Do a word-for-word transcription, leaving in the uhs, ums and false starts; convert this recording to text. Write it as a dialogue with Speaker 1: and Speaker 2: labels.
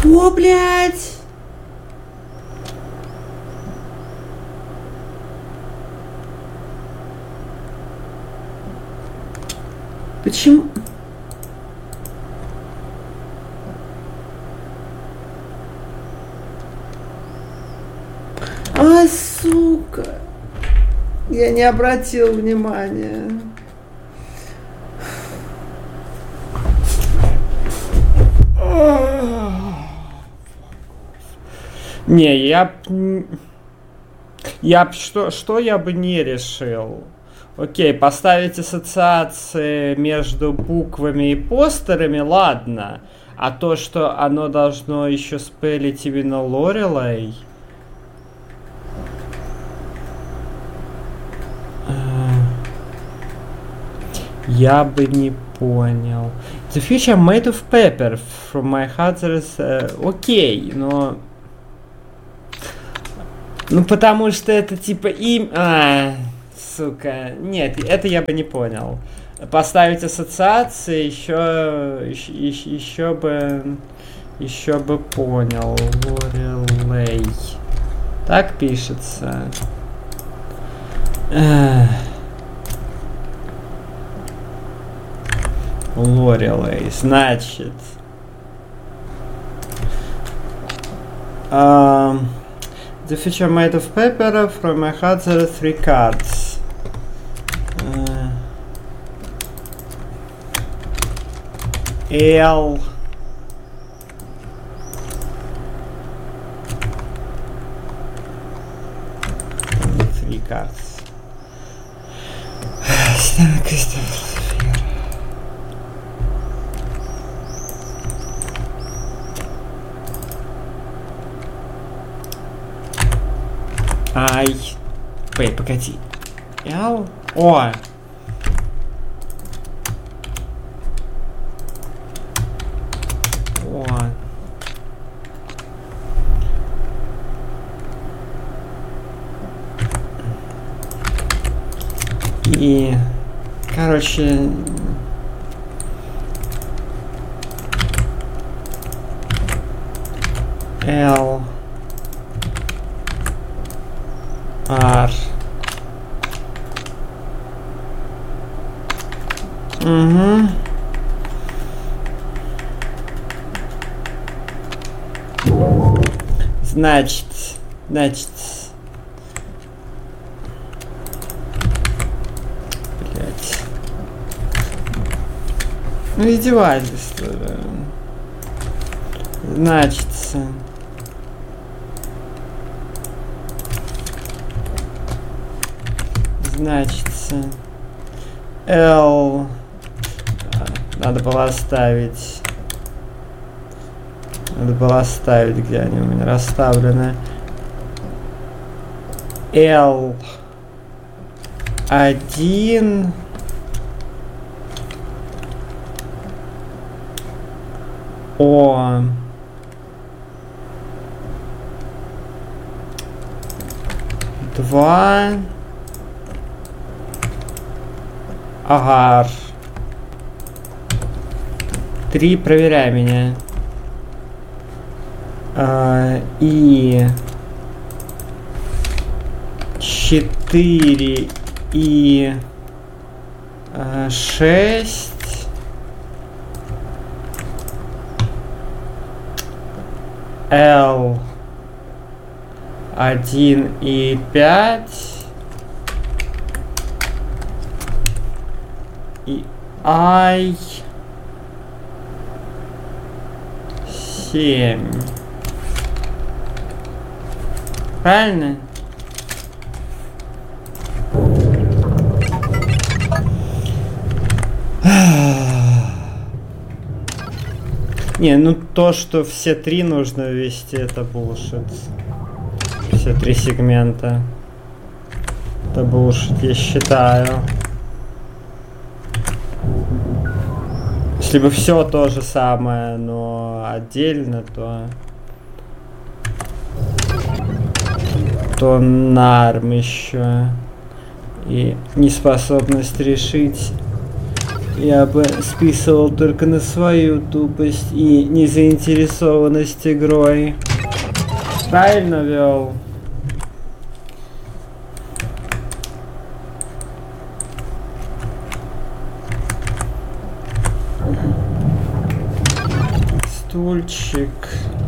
Speaker 1: Что, блядь? Почему? Ай, сука. Я не обратил внимания. Не, я... Я что, что я бы не решил? Окей, поставить ассоциации между буквами и постерами, ладно. А то, что оно должно еще спелить именно Лорелей... Я бы не понял. The future made of paper from my father's... Окей, uh, okay, но... Ну, потому что это типа им... А, сука. Нет, это я бы не понял. Поставить ассоциации еще... Еще, еще бы... Еще бы понял. Лорелей. Так пишется. Эх. Лорелей, значит. Um, the future made of paper from my father three cards. Uh, L. Three cards. Ай. Ой, погоди. Л. О. О. И... Короче... Л. R. Угу. Значит, значит. Блять. Ну издевательство. Значит. Значится L. Надо было оставить. Надо было оставить, где они у меня расставлены. L. Один. О. Два. Агар. Три, проверяй меня. А, и... Четыре и... А, шесть. Л. Один и пять. И I семь. Правильно? Не, ну то, что все три нужно ввести, это bullshit. Все три сегмента. Это bullshit, я считаю. Если бы все то же самое, но отдельно, то... То норм еще. И неспособность решить я бы списывал только на свою тупость и незаинтересованность игрой. Правильно вел? Стульчик.